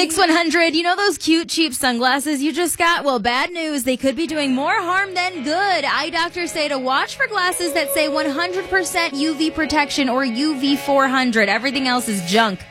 Mix 100, you know those cute, cheap sunglasses you just got? Well, bad news. They could be doing more harm than good. Eye doctors say to watch for glasses that say 100% UV protection or UV 400. Everything else is junk.